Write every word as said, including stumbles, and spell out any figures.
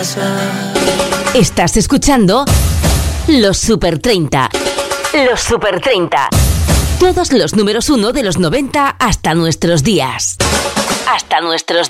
pasa. Estás escuchando Los Super treinta. Los Super treinta. Todos los números uno de los noventa hasta nuestros días. Hasta nuestros días.